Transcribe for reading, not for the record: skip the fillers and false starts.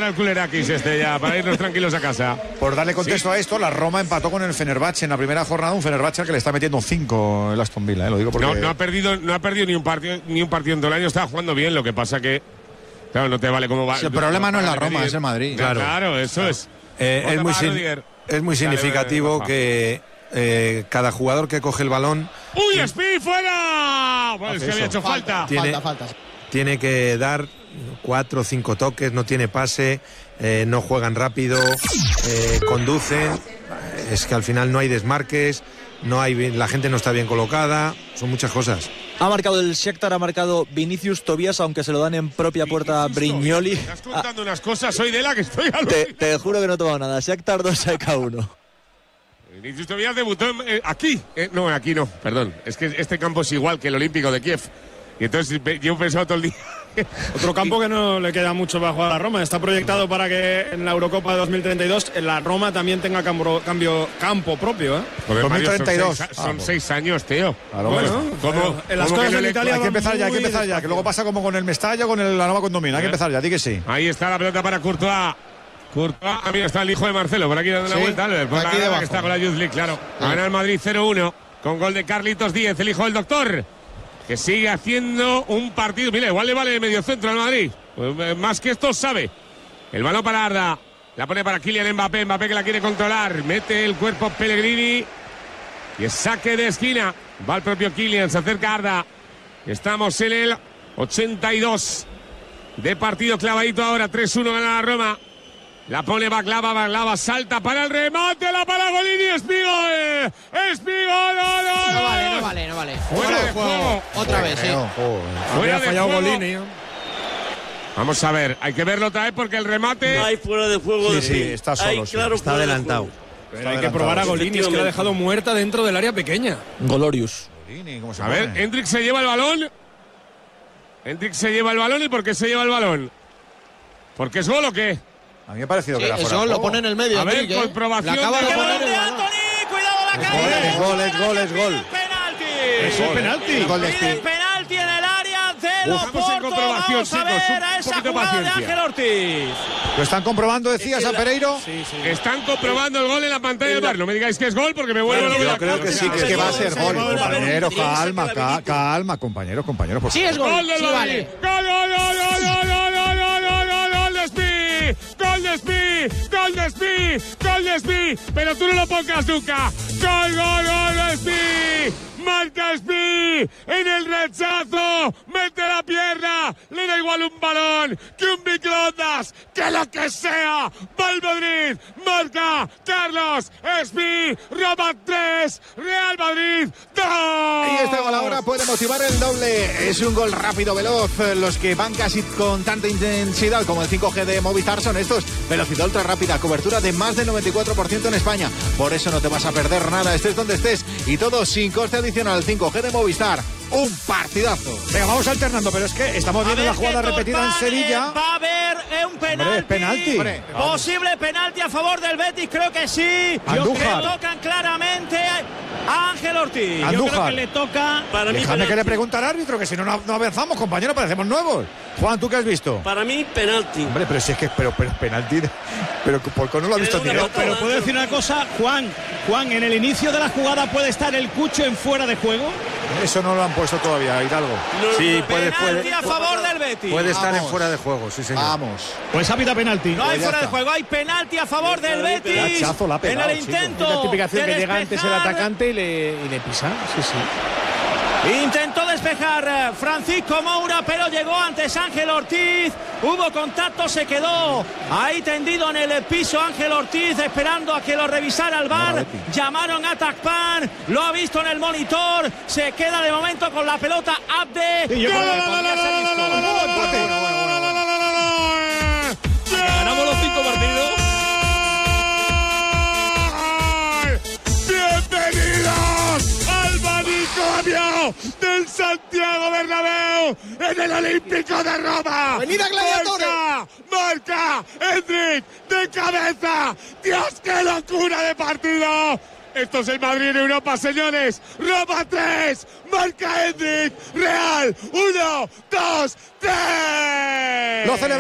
al Culerakis ya, para irnos tranquilos a casa. Por darle contexto a esto, la Roma empató con el Fenerbahce en la primera jornada, un Fenerbahce que le está metiendo 5 el Aston Villa, lo digo porque... No ha perdido ni un partido en todo el año, estaba jugando bien, lo que pasa que... Claro, no te vale cómo va. El problema no es la Roma, es el Madrid. Claro, eso es. Es muy significativo que cada jugador que coge el balón... ¡Uy, Speed fuera! Bueno, es que había hecho falta. Tiene que dar 4 o 5 toques, no tiene pase, no juegan rápido, conducen. Es que al final no hay desmarques, la gente no está bien colocada, son muchas cosas. Ha marcado el Shakhtar, ha marcado Vinicius Tobías, aunque se lo dan en propia puerta a Brignoli. Me estás contando unas cosas, soy de la que estoy al te juro que no he tomado nada. Shakhtar 2, AEK 1. Vinicius Tobías debutó aquí. No, aquí no, perdón. Es que este campo es igual que el Olímpico de Kiev. Y entonces yo he pensado todo el día. Otro campo que no le queda mucho para jugar a la Roma. Está proyectado para que en la Eurocopa de 2032 la Roma también tenga campo propio. Joder, 2032. Son 6 años, tío. Bueno, en las cosas en Italia hay que empezar ya, que luego pasa como con el Mestalla o con la Nova Condomina. Hay que empezar ya, di que sí. Ahí está la pelota para Courtois. Mira, está el hijo de Marcelo por aquí dando la vuelta, Albert. Por aquí debajo. Que está con la Youth League, claro. Gana el Madrid 0-1 con gol de Carlitos Díez, el hijo del doctor, que sigue haciendo un partido. Mira, igual le vale medio centro al Madrid. Pues, más que esto sabe. El balón para Arda. La pone para Kylian Mbappé. Mbappé que la quiere controlar. Mete el cuerpo Pellegrini. Y es saque de esquina. Va el propio Kylian. Se acerca Arda. Estamos en el 82 de partido clavadito ahora. 3-1 gana la Roma. La pone Baklava, salta para el remate, la para Golini, Espigol. No vale. Fuera de juego. Otra vez, sí. Fuera de fallado juego. Golini. Vamos a ver, hay que verlo otra vez porque el remate... No hay fuera de juego. Sí, está solo. Claro, está adelantado. Pero hay que probar a Golini, es que la ha dejado muerta dentro del área pequeña. Golorius. A ver, Hendrik se lleva el balón. ¿Y por qué se lleva el balón? ¿Porque es gol o qué? A mí me ha parecido que era fuera. Eso lo pone en el medio. A ver, comprobación. La acaba de poner de Anthony, cuidado la caída. Es gol. Penalti. Eso es penalti. Piden penalti en el área de los Vamos en comprobación, Vamos a ver chicos, a un esa poquito de jugada de paciencia. Ángel Ortiz. ¿Lo están comprobando, decías, a Pereiro? Sí. Están comprobando el gol en la pantalla del bar. No me digáis que es gol porque me vuelvo loco. Yo creo que sí, Es que va a ser gol, Sí, compañeros, sí, calma, compañeros. Por Sí, es gol. Gol del Sí, Madrid. vale. Gol de Speed. Pero tú no lo pongas nunca. Gol de Speed. Marca Speed en el rechazo, mete la pierna, le da igual un balón que un microondas, que lo que sea. Va el Madrid, marca Carlos Speed, Roma 3, Real Madrid 2. Y este gol ahora puede motivar el doble. Es un gol rápido, veloz. Los que van casi con tanta intensidad como el 5G de Movistar son estos. Velocidad ultra rápida, cobertura de más del 94% en España. Por eso no te vas a perder nada, estés donde estés. Y todo sin coste adicional. 5G de Movistar. Un partidazo. Venga, vamos alternando, pero es que estamos viendo la jugada repetida en Sevilla. Va a haber un penalti. Hombre, es penalti. Posible penalti a favor del Betis, creo que sí. Andújar. Le tocan claramente a Ángel Ortiz. Andújar. Yo creo que le toca. Para mí, Déjame que le pregunte al árbitro, que si no avanzamos, compañeros, parecemos nuevos. Juan, ¿tú qué has visto? Para mí, penalti. Hombre, pero si es que pero penalti. Pero ¿por qué no lo ha visto en directo? Pero puedo decir una cosa, Juan, en el inicio de la jugada puede estar el Cucho en fuera de juego. Eso no lo han puesto todavía, Hidalgo. Sí, Penalti a favor del Betis. Puede estar en fuera de juego, sí, señor. Vamos. Pues ha pitado penalti. No hay fuera de juego, hay penalti a favor del Betis. Hachazo la ha pegado, en el intento. La tipificación de que llega antes el despejar. atacante y le pisa. Sí. Intentó despejar Francisco Moura, pero llegó antes Ángel Ortiz. Hubo contacto, se quedó ahí tendido en el piso Ángel Ortiz, esperando a que lo revisara el VAR. Llamaron a Tacpan, lo ha visto en el monitor. Se queda de momento con la pelota Abde. Ganamos los 5 partidos. Bienvenidos al manicomio del Santiago Bernabéu en el Olímpico de Roma. ¡Venida, gladiadores! Marca Hendrik de cabeza. Dios, qué locura de partido. Esto es el Madrid en Europa, señores. Roma 3, marca Hendrik. Real 1, 2, 3.